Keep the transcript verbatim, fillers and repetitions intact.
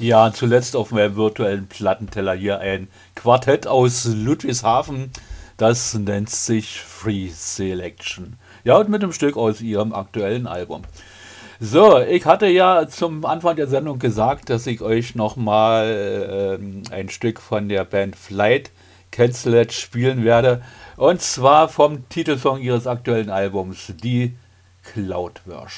Ja, und zuletzt auf meinem virtuellen Plattenteller hier ein Quartett aus Ludwigshafen. Das nennt sich Free Selection. Ja, und mit einem Stück aus ihrem aktuellen Album. So, ich hatte ja zum Anfang der Sendung gesagt, dass ich euch nochmal ähm, ein Stück von der Band Flight Cancelet spielen werde. Und zwar vom Titelsong ihres aktuellen Albums, die Cloud Version.